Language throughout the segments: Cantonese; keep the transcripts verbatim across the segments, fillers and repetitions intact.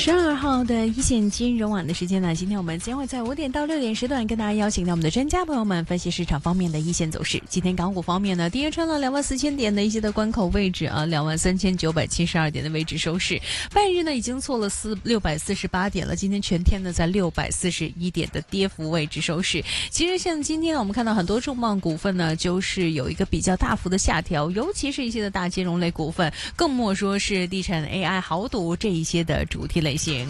十二号的一线金融网的时间呢，今天我们将会在五点到六点时段跟大家邀请到我们的专家朋友们分析市场方面的一线走势。今天港股方面呢，跌穿了两万四千点的一些的关口位置啊，两万三千九百七十二点的位置收市。半日呢已经错了四六百四十八点了，今天全天呢在六百四十一点的跌幅位置收市。其实像今天呢，我们看到很多重磅股份呢，就是有一个比较大幅的下调，尤其是一些的大金融类股份，更莫说是地产、A I、豪赌这一些的主题类型。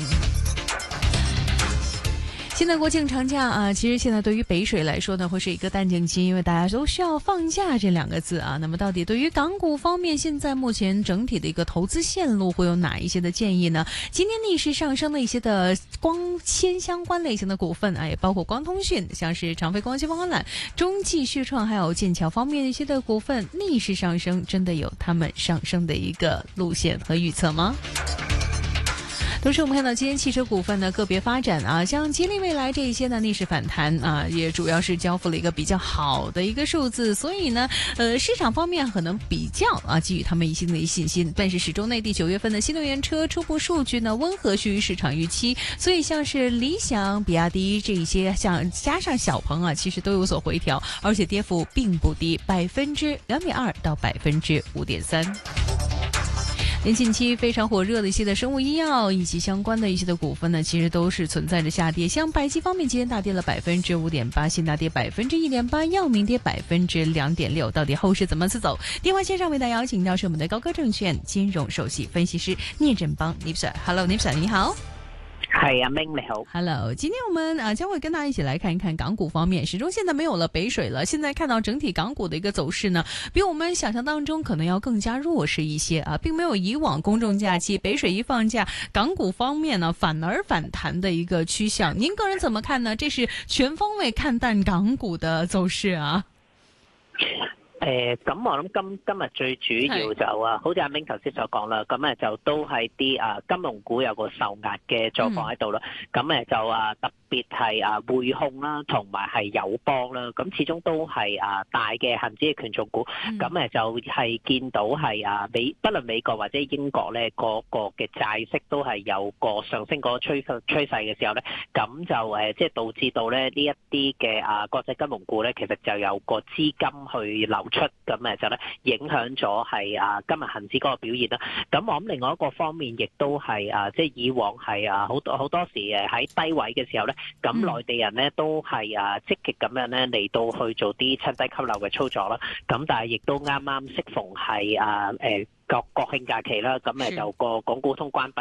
现在国庆长假啊，其实现在对于北水来说呢，会是一个淡静期，因为大家都需要放假这两个字啊。那么到底对于港股方面，现在目前整体的一个投资线路会有哪一些的建议呢？今天逆势上升的一些的光纤相关类型的股份啊，也包括光通讯，像是长飞光纤、光缆、中继续创还有剑桥方面的一些的股份逆势上升，真的有他们上升的一个路线和预测吗？同时我们看到今天汽车股份呢个别发展啊，像吉利未来这一些呢逆势反弹啊，也主要是交付了一个比较好的一个数字，所以呢呃市场方面可能比较啊给予他们一定的信心，但是始终内地九月份的新能源车初步数据呢温和趋于市场预期，所以像是理想、比亚迪这一些，像加上小鹏啊，其实都有所回调，而且跌幅并不低，百分之两点二到百分之五点三。连近期非常火热的一些的生物医药以及相关的一些的股份呢，其实都是存在着下跌。像百济方面，今天大跌了百分之五点八，信达跌百分之一点八，药明跌百分之两点六。到底后市怎么走？电话线上为大家邀请到是我们的高科证券金融首席分析师聂振邦 Nipsa。Hello Nipsa， 你好。 係阿明你好 ，Hello， 今天我們啊將會跟大家一起來看一看港股方面，始終現在沒有了北水了，現在看到整體港股的一個走勢呢，比我們想象當中可能要更加弱勢一些啊，並沒有以往公眾假期北水一放假，港股方面呢反而反彈的一個趨向，您個人怎麼看呢？這是全方位看淡港股的走勢啊。 誒咁、呃、我諗今今日最主要就啊，好似阿明頭先所講啦，咁誒就都係啲啊金融股有個受壓嘅狀況喺度啦，咁誒、嗯、就啊特別係啊匯控啦，同埋係友邦啦，咁始終都係啊大嘅恆指嘅權重股，咁誒、嗯、就係見到係啊美不論美國或者英國咧個個嘅債息都係有個上升個趨勢趨勢嘅時候咧，咁就誒即係導致到咧呢一啲嘅啊國際金融股咧，其實就有個資金去流出，咁誒就咧影響咗係啊今日恆指嗰個表現啦。咁我諗另外一個方面亦都係啊即係以往係啊好多好多時誒喺低位嘅時候咧，咁內地人咧都係啊積極咁樣咧嚟到去做啲趁低吸納嘅操作啦。咁但係亦都啱啱適逢係啊誒國國慶假期啦，咁誒就個港股通關閉